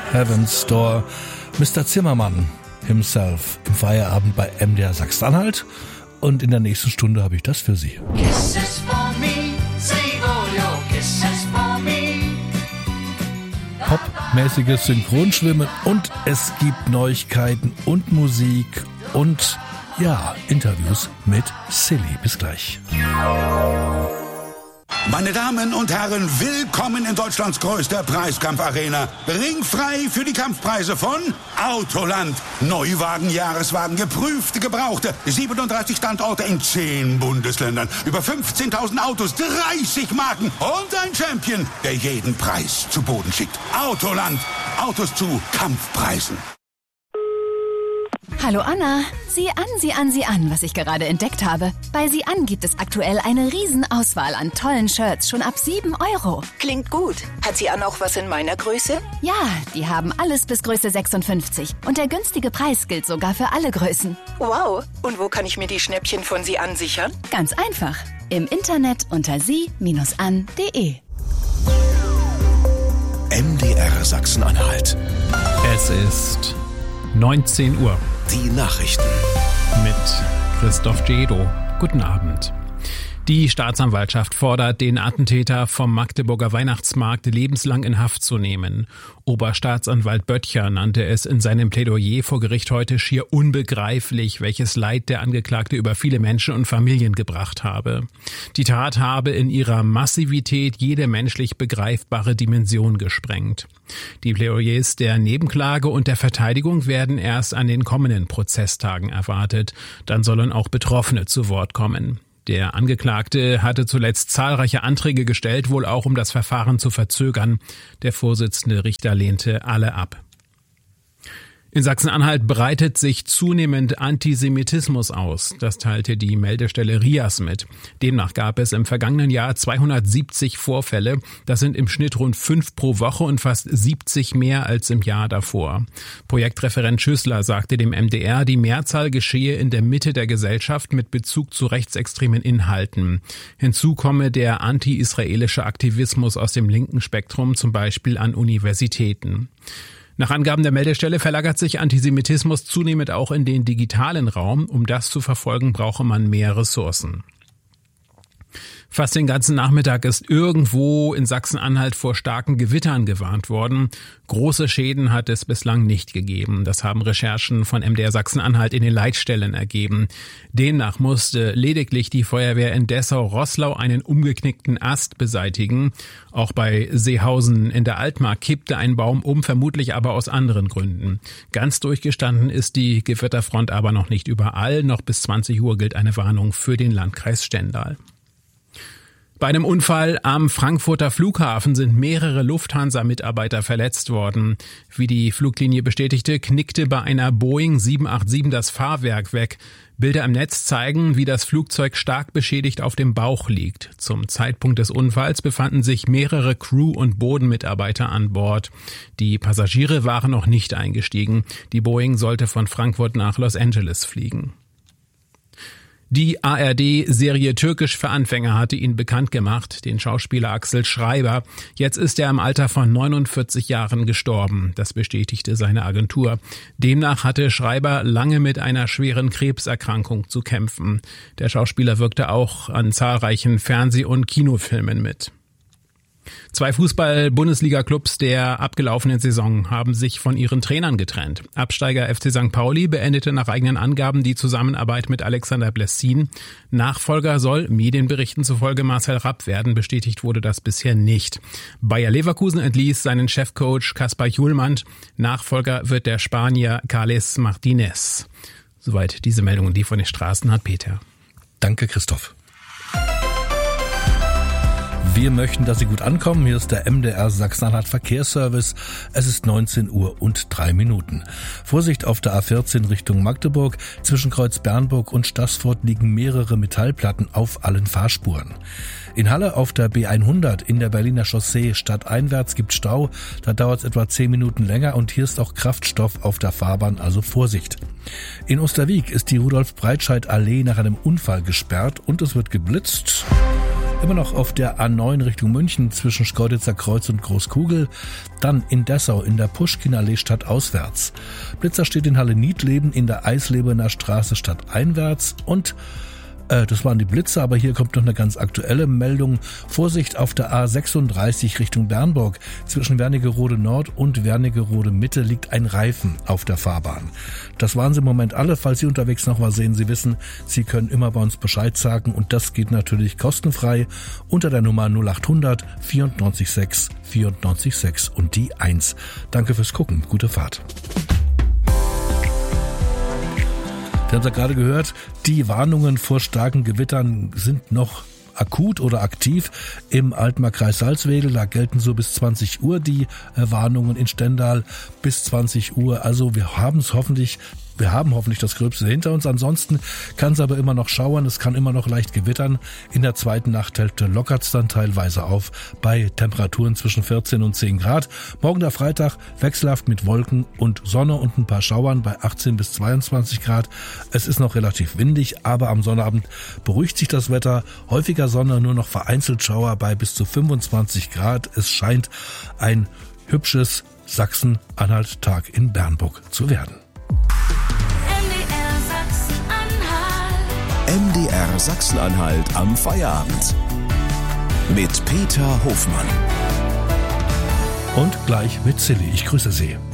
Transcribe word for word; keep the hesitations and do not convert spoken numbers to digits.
Heaven's Door. Mister Zimmermann himself im Feierabend bei M D R Sachsen-Anhalt. Und in der nächsten Stunde habe ich das für Sie. Kisses for me, save all your kisses for me. Popmäßiges Synchronschwimmen und es gibt Neuigkeiten und Musik und ja, Interviews mit Silly. Bis gleich. Meine Damen und Herren, willkommen in Deutschlands größter Preiskampfarena. Ringfrei für die Kampfpreise von Autoland. Neuwagen, Jahreswagen, geprüfte, gebrauchte. siebenunddreißig Standorte in zehn Bundesländern. Über fünfzehntausend Autos, dreißig Marken und ein Champion, der jeden Preis zu Boden schickt. Autoland. Autos zu Kampfpreisen. Hallo Anna, sieh an, sieh an, sieh an, was ich gerade entdeckt habe. Bei Sieh an gibt es aktuell eine Riesenauswahl an tollen Shirts, schon ab sieben Euro. Klingt gut. Hat Sieh an auch was in meiner Größe? Ja, die haben alles bis Größe sechsundfünfzig. Und der günstige Preis gilt sogar für alle Größen. Wow. Und wo kann ich mir die Schnäppchen von Sieh an sichern? Ganz einfach. Im Internet unter sie Bindestrich an punkt de. M D R Sachsen-Anhalt. Es ist neunzehn Uhr. Die Nachrichten mit Christoph Gedo. Guten Abend. Die Staatsanwaltschaft fordert, den Attentäter vom Magdeburger Weihnachtsmarkt lebenslang in Haft zu nehmen. Oberstaatsanwalt Böttcher nannte es in seinem Plädoyer vor Gericht heute schier unbegreiflich, welches Leid der Angeklagte über viele Menschen und Familien gebracht habe. Die Tat habe in ihrer Massivität jede menschlich begreifbare Dimension gesprengt. Die Plädoyers der Nebenklage und der Verteidigung werden erst an den kommenden Prozesstagen erwartet. Dann sollen auch Betroffene zu Wort kommen. Der Angeklagte hatte zuletzt zahlreiche Anträge gestellt, wohl auch um das Verfahren zu verzögern. Der Vorsitzende Richter lehnte alle ab. In Sachsen-Anhalt breitet sich zunehmend Antisemitismus aus. Das teilte die Meldestelle RIAS mit. Demnach gab es im vergangenen Jahr zweihundertsiebzig Vorfälle. Das sind im Schnitt rund fünf pro Woche und fast siebzig mehr als im Jahr davor. Projektreferent Schüssler sagte dem M D R, die Mehrzahl geschehe in der Mitte der Gesellschaft mit Bezug zu rechtsextremen Inhalten. Hinzu komme der anti-israelische Aktivismus aus dem linken Spektrum, zum Beispiel an Universitäten. Nach Angaben der Meldestelle verlagert sich Antisemitismus zunehmend auch in den digitalen Raum. Um das zu verfolgen, brauche man mehr Ressourcen. Fast den ganzen Nachmittag ist irgendwo in Sachsen-Anhalt vor starken Gewittern gewarnt worden. Große Schäden hat es bislang nicht gegeben. Das haben Recherchen von M D R Sachsen-Anhalt in den Leitstellen ergeben. Demnach musste lediglich die Feuerwehr in Dessau-Roßlau einen umgeknickten Ast beseitigen. Auch bei Seehausen in der Altmark kippte ein Baum um, vermutlich aber aus anderen Gründen. Ganz durchgestanden ist die Gewitterfront aber noch nicht überall. Noch bis zwanzig Uhr gilt eine Warnung für den Landkreis Stendal. Bei einem Unfall am Frankfurter Flughafen sind mehrere Lufthansa-Mitarbeiter verletzt worden. Wie die Fluglinie bestätigte, knickte bei einer Boeing sieben acht sieben das Fahrwerk weg. Bilder im Netz zeigen, wie das Flugzeug stark beschädigt auf dem Bauch liegt. Zum Zeitpunkt des Unfalls befanden sich mehrere Crew- und Bodenmitarbeiter an Bord. Die Passagiere waren noch nicht eingestiegen. Die Boeing sollte von Frankfurt nach Los Angeles fliegen. Die A R D-Serie Türkisch für Anfänger hatte ihn bekannt gemacht, den Schauspieler Axel Schreiber. Jetzt ist er im Alter von neunundvierzig Jahren gestorben. Das bestätigte seine Agentur. Demnach hatte Schreiber lange mit einer schweren Krebserkrankung zu kämpfen. Der Schauspieler wirkte auch an zahlreichen Fernseh- und Kinofilmen mit. Zwei Fußball-Bundesliga-Clubs der abgelaufenen Saison haben sich von ihren Trainern getrennt. Absteiger F C Sankt Pauli beendete nach eigenen Angaben die Zusammenarbeit mit Alexander Blessin. Nachfolger soll Medienberichten zufolge Marcel Rapp werden. Bestätigt wurde das bisher nicht. Bayer Leverkusen entließ seinen Chefcoach Kaspar Hjulmand. Nachfolger wird der Spanier Carles Martinez. Soweit diese Meldung, die von den Straßen hat Peter. Danke, Christoph. Wir möchten, dass Sie gut ankommen. Hier ist der M D R Sachsen-Anhalt Verkehrsservice. Es ist neunzehn Uhr und drei Minuten. Vorsicht auf der A vierzehn Richtung Magdeburg. Zwischen Kreuz Bernburg und Staßfurt liegen mehrere Metallplatten auf allen Fahrspuren. In Halle auf der B hundert in der Berliner Chaussee stadteinwärts gibt Stau. Da dauert es etwa zehn Minuten länger und hier ist auch Kraftstoff auf der Fahrbahn, also Vorsicht. In Osterwieck ist die Rudolf-Breitscheid-Allee nach einem Unfall gesperrt und es wird geblitzt. Immer noch auf der A neun Richtung München zwischen Schkeuditzer Kreuz und Großkugel. Dann in Dessau in der Puschkinallee stadtauswärts. Blitzer steht in Halle Niedleben in der Eislebener Straße stadteinwärts. Und äh, das waren die Blitzer, aber hier kommt noch eine ganz aktuelle Meldung. Vorsicht auf der A sechsunddreißig Richtung Bernburg. Zwischen Wernigerode Nord und Wernigerode Mitte liegt ein Reifen auf der Fahrbahn. Das waren sie im Moment alle. Falls Sie unterwegs noch was sehen, Sie wissen, Sie können immer bei uns Bescheid sagen. Und das geht natürlich kostenfrei unter der Nummer null acht hundert vierundneunzig sechs vierundneunzig sechs und die eins. Danke fürs Gucken. Gute Fahrt. Wir haben es ja gerade gehört, die Warnungen vor starken Gewittern sind noch akut oder aktiv im Altmark-Kreis Salzwedel. Da gelten so bis zwanzig Uhr die äh, Warnungen in Stendal bis zwanzig Uhr. Also wir haben es hoffentlich Wir haben hoffentlich das Gröbste hinter uns. Ansonsten kann es aber immer noch schauern. Es kann immer noch leicht gewittern. In der zweiten Nachthälfte lockert es dann teilweise auf bei Temperaturen zwischen vierzehn und zehn Grad. Morgen der Freitag wechselhaft mit Wolken und Sonne und ein paar Schauern bei achtzehn bis zweiundzwanzig Grad. Es ist noch relativ windig, aber am Sonnabend beruhigt sich das Wetter. Häufiger Sonne, nur noch vereinzelt Schauer bei bis zu fünfundzwanzig Grad. Es scheint ein hübsches Sachsen-Anhalt-Tag in Bernburg zu werden. M D R Sachsen-Anhalt am Feierabend. Mit Peter Hofmann. Und gleich mit Silly. Ich grüße Sie.